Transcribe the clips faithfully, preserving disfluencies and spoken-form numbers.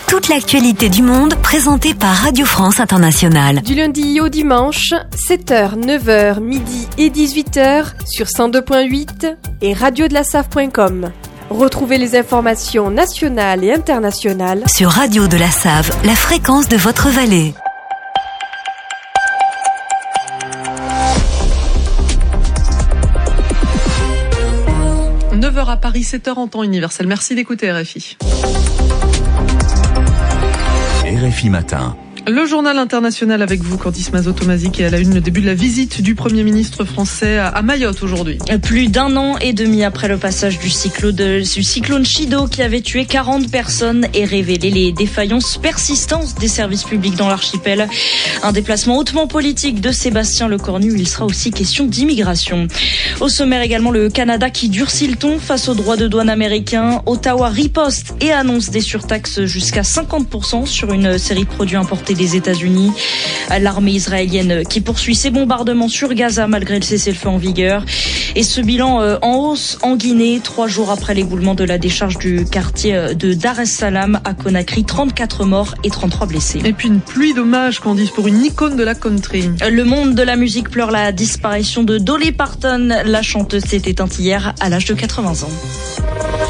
Toute l'actualité du monde présentée par Radio France Internationale. Du lundi au dimanche, sept heures, neuf heures, midi et dix-huit heures sur cent deux virgule huit et radio de la save point com. Retrouvez les informations nationales et internationales sur Radio de la Save, la fréquence de votre vallée. neuf heures à Paris, sept heures en temps universel. Merci d'écouter R F I. R F I Matin. Le journal international avec vous, Candice Mazot-Tomasi, qui est à la une, le début de la visite du Premier ministre français à Mayotte aujourd'hui. Plus d'un an et demi après le passage du cyclone, de, du cyclone Chido qui avait tué quarante personnes et révélé les défaillances persistantes des services publics dans l'archipel. Un déplacement hautement politique de Sébastien Lecornu. Il sera aussi question d'immigration. Au sommaire également, le Canada qui durcit le ton face aux droits de douane américains. Ottawa riposte et annonce des surtaxes jusqu'à cinquante pour cent sur une série de produits importés des États-Unis. L'armée israélienne qui poursuit ses bombardements sur Gaza malgré le cessez-le-feu en vigueur. Et ce bilan euh, en hausse en Guinée, trois jours après l'éboulement de la décharge du quartier de Dar es Salaam à Conakry, trente-quatre morts et trente-trois blessés. Et puis une pluie d'hommages, Candice, pour une icône de la country. Le monde de la musique pleure la disparition de Dolly Parton. La chanteuse s'est éteinte hier à l'âge de quatre-vingts ans.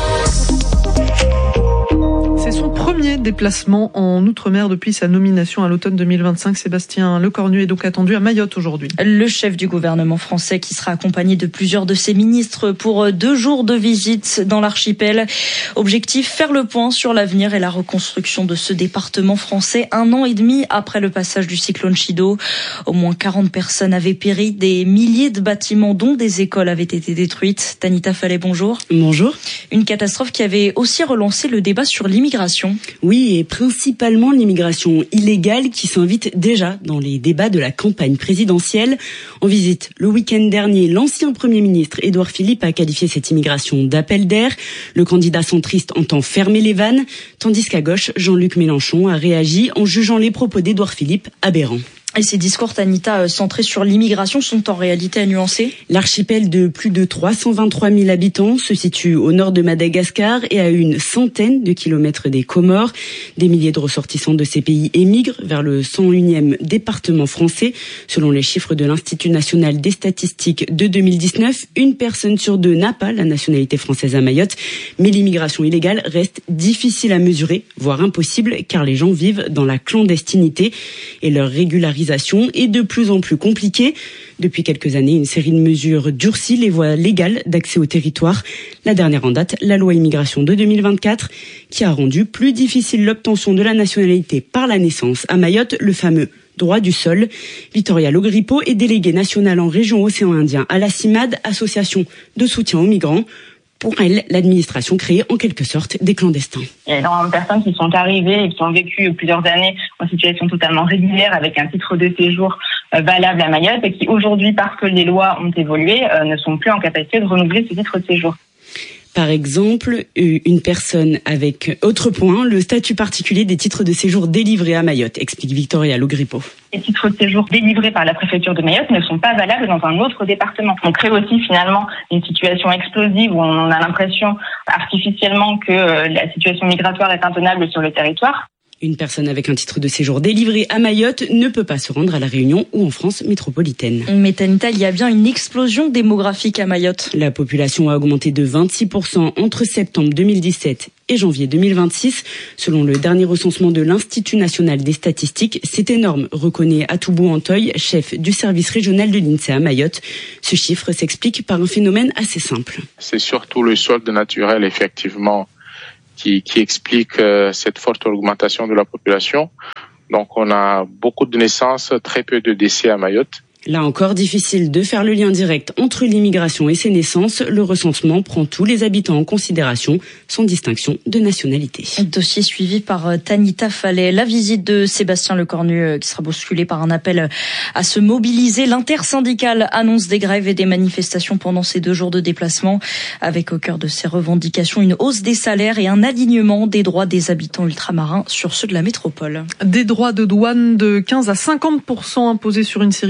C'est son premier déplacement en Outre-mer depuis sa nomination à l'automne deux mille vingt-cinq. Sébastien Lecornu est donc attendu à Mayotte aujourd'hui. Le chef du gouvernement français qui sera accompagné de plusieurs de ses ministres pour deux jours de visite dans l'archipel. Objectif, faire le point sur l'avenir et la reconstruction de ce département français un an et demi après le passage du cyclone Chido. Au moins quarante personnes avaient péri, des milliers de bâtiments dont des écoles avaient été détruites. Tanita Fallet, bonjour. Bonjour. Une catastrophe qui avait aussi relancé le débat sur l'immigration. Oui, et principalement l'immigration illégale qui s'invite déjà dans les débats de la campagne présidentielle. En visite le week-end dernier, l'ancien Premier ministre Édouard Philippe a qualifié cette immigration d'appel d'air. Le candidat centriste entend fermer les vannes, tandis qu'à gauche, Jean-Luc Mélenchon a réagi en jugeant les propos d'Édouard Philippe aberrants. Et ces discours, Tanita, centrés sur l'immigration sont en réalité à nuancer. L'archipel de plus de trois cent vingt-trois mille habitants se situe au nord de Madagascar et à une centaine de kilomètres des Comores. Des milliers de ressortissants de ces pays émigrent vers le cent unième département français. Selon les chiffres de l'Institut national des statistiques de deux mille dix-neuf, une personne sur deux n'a pas la nationalité française à Mayotte. Mais l'immigration illégale reste difficile à mesurer, voire impossible, car les gens vivent dans la clandestinité et leur régularisation est de plus en plus compliquée. Depuis quelques années, une série de mesures durcit les voies légales d'accès au territoire. La dernière en date, la loi immigration de deux mille vingt-quatre, qui a rendu plus difficile l'obtention de la nationalité par la naissance à Mayotte, le fameux droit du sol. Victoria Logripo est déléguée nationale en région Océan Indien à la CIMAD, association de soutien aux migrants. Pour elle, l'administration crée en quelque sorte des clandestins. Il y a énormément de personnes qui sont arrivées et qui ont vécu plusieurs années en situation totalement régulière avec un titre de séjour valable à Mayotte et qui aujourd'hui, parce que les lois ont évolué, ne sont plus en capacité de renouveler ce titre de séjour. Par exemple, une personne avec autre point, le statut particulier des titres de séjour délivrés à Mayotte, explique Victoria Logripo. Les titres de séjour délivrés par la préfecture de Mayotte ne sont pas valables dans un autre département. On crée aussi finalement une situation explosive où on a l'impression artificiellement que la situation migratoire est intenable sur le territoire. Une personne avec un titre de séjour délivré à Mayotte ne peut pas se rendre à La Réunion ou en France métropolitaine. Mais Tanita, il y a bien une explosion démographique à Mayotte. La population a augmenté de vingt-six pour cent entre septembre deux mille dix-sept et janvier deux mille vingt-six. Selon le dernier recensement de l'Institut national des statistiques, c'est énorme, reconnaît Atoubou Antoy, chef du service régional de l'INSEE à Mayotte. Ce chiffre s'explique par un phénomène assez simple. C'est surtout le solde naturel, effectivement, Qui, qui explique euh, cette forte augmentation de la population. Donc on a beaucoup de naissances, très peu de décès à Mayotte. Là encore, difficile de faire le lien direct entre l'immigration et ses naissances. Le recensement prend tous les habitants en considération, sans distinction de nationalité. Dossier suivi par Tanita Fallet. La visite de Sébastien Lecornu qui sera bousculée par un appel à se mobiliser. L'intersyndicale annonce des grèves et des manifestations pendant ces deux jours de déplacement, avec au cœur de ses revendications une hausse des salaires et un alignement des droits des habitants ultramarins sur ceux de la métropole. Des droits de douane de quinze à cinquante pour cent imposés sur une série de produits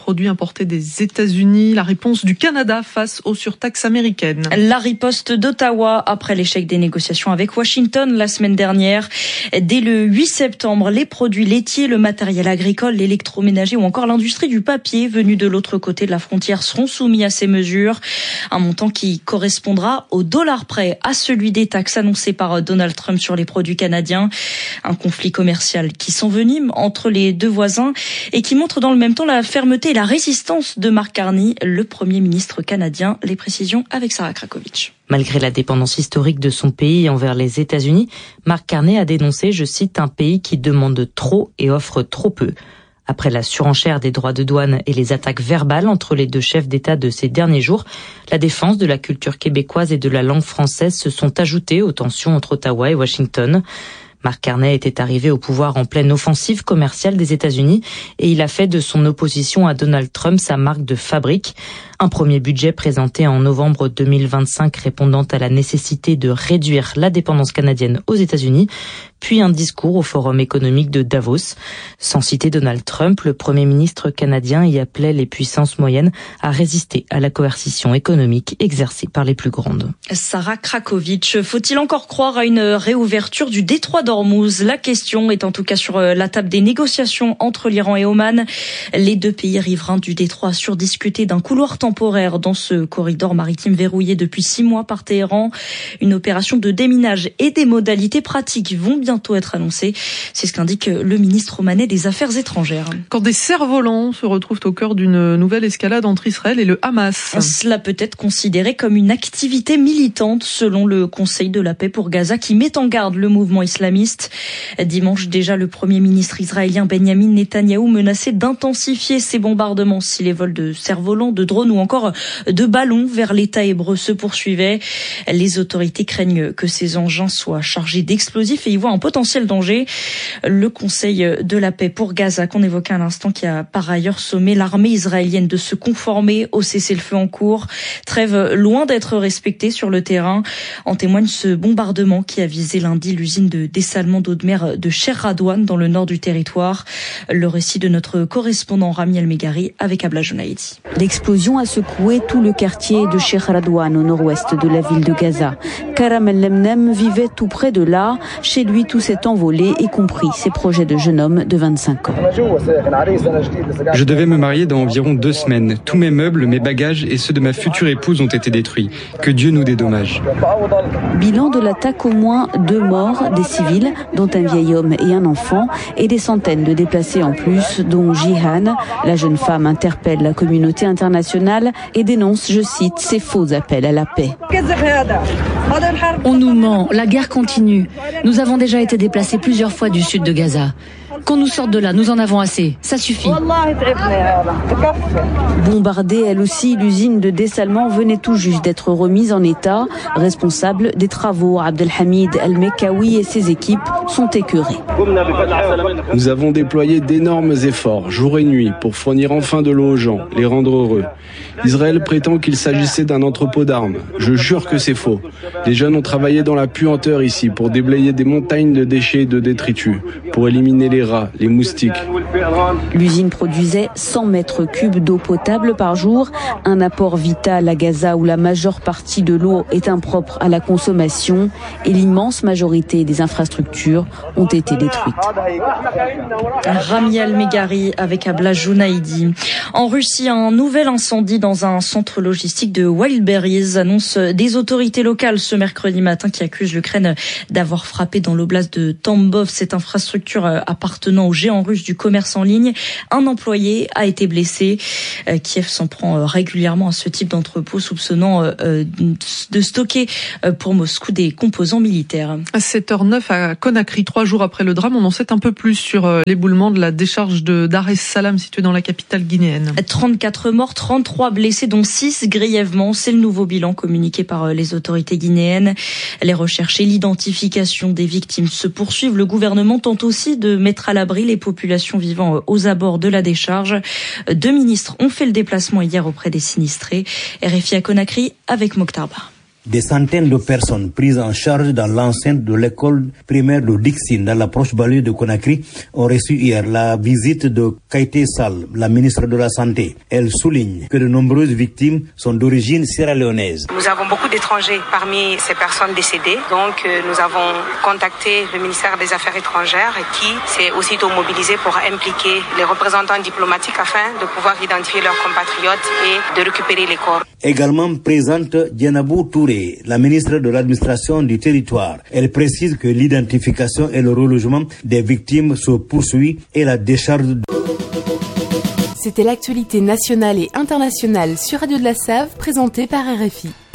produits importés des États-Unis. La réponse du Canada face aux surtaxes américaines. La riposte d'Ottawa après l'échec des négociations avec Washington la semaine dernière. Dès le huit septembre, les produits laitiers, le matériel agricole, l'électroménager ou encore l'industrie du papier venus de l'autre côté de la frontière seront soumis à ces mesures. Un montant qui correspondra au dollar près à celui des taxes annoncées par Donald Trump sur les produits canadiens. Un conflit commercial qui s'envenime entre les deux voisins et qui montre dans le même temps la fermeté et la résistance de Mark Carney, le Premier ministre canadien. Les précisions avec Sarah Krakovic. Malgré la dépendance historique de son pays envers les États-Unis, Mark Carney a dénoncé, je cite, un pays qui demande trop et offre trop peu. Après la surenchère des droits de douane et les attaques verbales entre les deux chefs d'État de ces derniers jours, la défense de la culture québécoise et de la langue française se sont ajoutées aux tensions entre Ottawa et Washington. Mark Carney était arrivé au pouvoir en pleine offensive commerciale des États-Unis et il a fait de son opposition à Donald Trump sa marque de fabrique. Un premier budget présenté en novembre deux mille vingt-cinq répondant à la nécessité de réduire la dépendance canadienne aux États-Unis, puis un discours au Forum économique de Davos. Sans citer Donald Trump, le Premier ministre canadien y appelait les puissances moyennes à résister à la coercition économique exercée par les plus grandes. Sarah Krakovic, faut-il encore croire à une réouverture du détroit d'Ormuz? La question est en tout cas sur la table des négociations entre l'Iran et Oman. Les deux pays riverains du détroit assurent discuter d'un couloir temporaire dans ce corridor maritime verrouillé depuis six mois par Téhéran. Une opération de déminage et des modalités pratiques vont bientôt être annoncées. C'est ce qu'indique le ministre omanais des Affaires étrangères. Quand des cerfs-volants se retrouvent au cœur d'une nouvelle escalade entre Israël et le Hamas. Cela peut être considéré comme une activité militante selon le Conseil de la paix pour Gaza qui met en garde le mouvement islamiste. Dimanche déjà, le Premier ministre israélien Benjamin Netanyahou menaçait d'intensifier ses bombardements si les vols de cerfs-volants, de drones ou encore de ballons vers l'État hébreu se poursuivaient. Les autorités craignent que ces engins soient chargés d'explosifs et y voient un potentiel danger. Le Conseil de la paix pour Gaza, qu'on évoquait à l'instant, qui a par ailleurs sommé l'armée israélienne de se conformer au cessez-le-feu en cours. Trêve loin d'être respectée sur le terrain. En témoigne ce bombardement qui a visé lundi l'usine de dessalement d'eau de mer de Cher Radouane dans le nord du territoire. Le récit de notre correspondant Rami El-Megari avec Abla Jounaïdi. L'explosion a secoué tout le quartier de Cher Radouane au nord-ouest de la ville de Gaza. Karam El-Lemnem vivait tout près de là. Chez lui, tout s'est envolé, y compris ses projets de jeune homme de vingt-cinq ans. Je devais me marier dans environ deux semaines. Tous mes meubles, mes bagages et ceux de ma future épouse ont été détruits. Que Dieu nous dédommage. Bilan de l'attaque, au moins deux morts, des civils, dont un vieil homme et un enfant, et des centaines de déplacés en plus, dont Jihan. La jeune femme interpelle la communauté internationale et dénonce, je cite, ces faux appels à la paix. On nous ment, la guerre continue. Nous avons déjà été déplacés plusieurs fois du sud de Gaza. Qu'on nous sorte de là, nous en avons assez. Ça suffit. Bombardée, elle aussi, l'usine de dessalement venait tout juste d'être remise en état. Responsable des travaux, Abdelhamid El-Mekawi et ses équipes sont écœurés. Nous avons déployé d'énormes efforts, jour et nuit, pour fournir enfin de l'eau aux gens, les rendre heureux. Israël prétend qu'il s'agissait d'un entrepôt d'armes. Je jure que c'est faux. Les jeunes ont travaillé dans la puanteur ici pour déblayer des montagnes de déchets et de détritus, pour éliminer les rats, les moustiques. L'usine produisait cent mètres cubes d'eau potable par jour, un apport vital à Gaza où la majeure partie de l'eau est impropre à la consommation et l'immense majorité des infrastructures ont été détruites. Rami El-Megari avec Abla Jounaïdi. En Russie, un nouvel incendie dans un centre logistique de Wildberries annonce des autorités locales ce mercredi matin qui accusent l'Ukraine d'avoir frappé dans l'oblast de Tambov cette infrastructure appartenant aux géants russes du commerce en ligne. Un employé a été blessé. Kiev s'en prend régulièrement à ce type d'entrepôt, soupçonnant de stocker pour Moscou des composants militaires. À sept heures neuf à Conakry, trois jours après le drame, on en sait un peu plus sur l'éboulement de la décharge de Dar es Salaam située dans la capitale guinéenne. trente-quatre morts, trente-trois blessés, dont six grièvement. C'est le nouveau bilan communiqué par les autorités guinéennes. Les recherches et l'identification des victimes se poursuivent. Le gouvernement tente aussi de mettre à l'abri les populations vivant aux abords de la décharge. Deux ministres ont fait le déplacement hier auprès des sinistrés. R F I à Conakry avec Mokhtar Ba. Des centaines de personnes prises en charge dans l'enceinte de l'école primaire de Dixine, dans la proche banlieue de Conakry, ont reçu hier la visite de Kaité Sall, la ministre de la Santé. Elle souligne que de nombreuses victimes sont d'origine sierra-léonaise. Nous avons beaucoup d'étrangers parmi ces personnes décédées, donc euh, nous avons contacté le ministère des Affaires étrangères qui s'est aussitôt mobilisé pour impliquer les représentants diplomatiques afin de pouvoir identifier leurs compatriotes et de récupérer les corps. Également présente Dianabou Touré, la ministre de l'administration du territoire. Elle précise que l'identification et le relogement des victimes se poursuit et la décharge. C'était l'actualité nationale et internationale sur Radio de la Save, présentée par R F I.